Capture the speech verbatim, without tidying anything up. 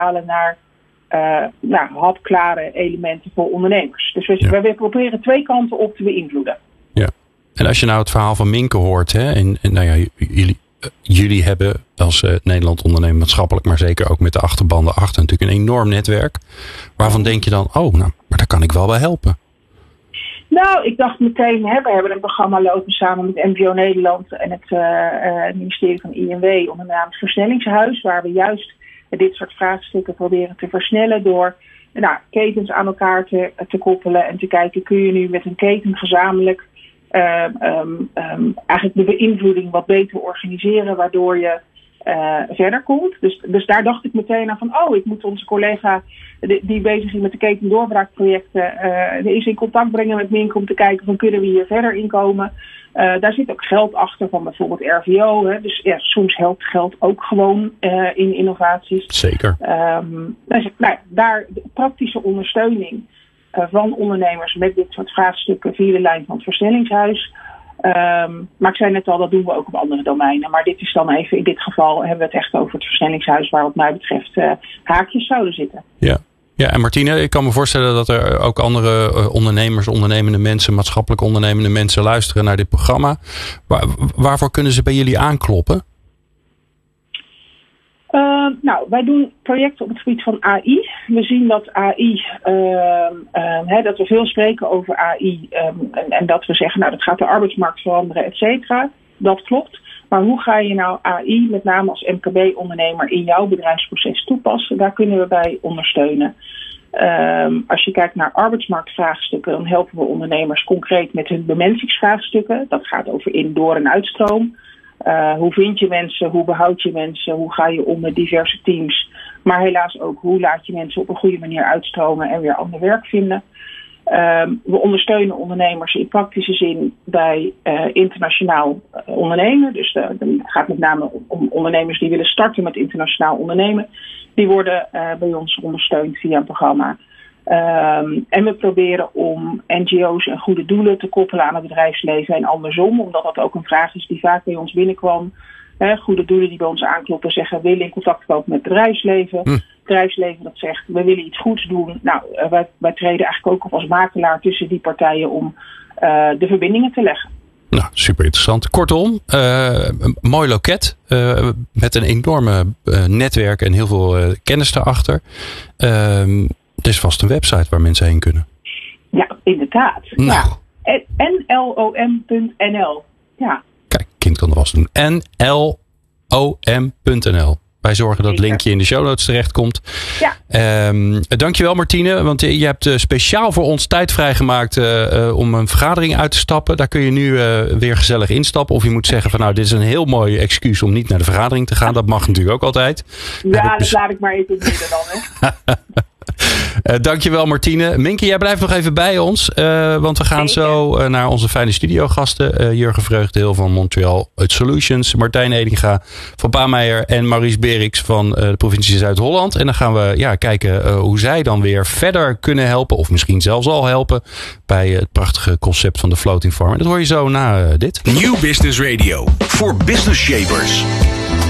vertalen naar uh, nou, hapklare elementen voor ondernemers. Dus we, ja. we proberen twee kanten op te beïnvloeden. Ja. En als je nou het verhaal van Minke hoort, hè, en, en nou ja, jullie, uh, jullie hebben als uh, Nederland ondernemen maatschappelijk, maar zeker ook met de achterbanden achter natuurlijk een enorm netwerk. Waarvan denk je dan, oh, nou, maar daar kan ik wel bij helpen? Nou, ik dacht meteen, hè, we hebben een programma lopen samen met M B O Nederland en het, uh, uh, het ministerie van I N W onder de naam het Versnellingshuis, waar we juist uh, dit soort vraagstukken proberen te versnellen door nou, ketens aan elkaar te, te koppelen en te kijken, kun je nu met een keten gezamenlijk uh, um, um, eigenlijk de beïnvloeding wat beter organiseren, waardoor je Uh, verder komt. Dus, dus daar dacht ik meteen aan van, oh, ik moet onze collega die, die bezig is met de ketendoorbraakprojecten uh, eens in contact brengen met Minke om te kijken van, kunnen we hier verder in komen. Uh, daar zit ook geld achter van bijvoorbeeld R V O. Hè. Dus ja, soms helpt geld ook gewoon uh, in innovaties. Zeker. Um, dus, nou, daar de praktische ondersteuning uh, van ondernemers met dit soort vraagstukken via de lijn van het Versnellingshuis. Um, maar ik zei net al, dat doen we ook op andere domeinen. Maar dit is dan even, in dit geval hebben we het echt over het Versnellingshuis, waar wat mij betreft uh, haakjes zouden zitten. Ja. Ja, en Martine, ik kan me voorstellen dat er ook andere uh, ondernemers, ondernemende mensen, maatschappelijk ondernemende mensen luisteren naar dit programma. Waar, waarvoor kunnen ze bij jullie aankloppen? Uh, nou, wij doen projecten op het gebied van A I. We zien dat A I, uh, uh, hè, dat we veel spreken over A I um, en, en dat we zeggen, nou, dat gaat de arbeidsmarkt veranderen, et cetera. Dat klopt. Maar hoe ga je nou A I, met name als M K B-ondernemer, in jouw bedrijfsproces toepassen? Daar kunnen we bij ondersteunen. Um, als je kijkt naar arbeidsmarktvraagstukken, dan helpen we ondernemers concreet met hun bemensingsvraagstukken. Dat gaat over in-, door- en uitstroom. Uh, hoe vind je mensen, hoe behoud je mensen, hoe ga je om met diverse teams. Maar helaas ook, hoe laat je mensen op een goede manier uitstromen en weer ander werk vinden. Um, we ondersteunen ondernemers in praktische zin bij uh, internationaal uh, ondernemen. Dus uh, het gaat met name om ondernemers die willen starten met internationaal ondernemen. Die worden uh, bij ons ondersteund via een programma. Um, en we proberen om N G O's en goede doelen te koppelen aan het bedrijfsleven en andersom. Omdat dat ook een vraag is die vaak bij ons binnenkwam. He, goede doelen die bij ons aankloppen zeggen, we willen in contact komen met het bedrijfsleven. Hm. Het bedrijfsleven dat zegt, we willen iets goeds doen. Nou, uh, wij, wij treden eigenlijk ook op als makelaar tussen die partijen om uh, de verbindingen te leggen. Nou, super interessant. Kortom, uh, een mooi loket uh, met een enorme uh, netwerk en heel veel uh, kennis erachter. Uh, het is vast een website waar mensen heen kunnen. Ja, inderdaad. Nou. Ja. N L O M punt N L. Ja. Kijk, kind kan er vast doen. N L O M punt N L. Wij zorgen dat het linkje in de show notes terechtkomt. Ja. Um, dankjewel Martine, want je hebt uh, speciaal voor ons tijd vrijgemaakt uh, uh, om een vergadering uit te stappen. Daar kun je nu uh, weer gezellig instappen. Of je moet zeggen van nou, dit is een heel mooi excuus om niet naar de vergadering te gaan. Dat mag natuurlijk ook altijd. Ja, dat bes- laat ik maar even midden dan. Hè. Uh, dankjewel Martine. Minke, jij blijft nog even bij ons. Uh, want we gaan Zeker. zo uh, naar onze fijne studiogasten. Uh, Jurgen Vreugdeel van Montreal Solutions. Martijn Edinga van Paameijer. En Maurice Beriks van uh, de provincie Zuid-Holland. En dan gaan we ja, kijken uh, hoe zij dan weer verder kunnen helpen. Of misschien zelfs al helpen. Bij het prachtige concept van de Floating Farm. En dat hoor je zo na uh, dit. New Business Radio. Voor business shapers.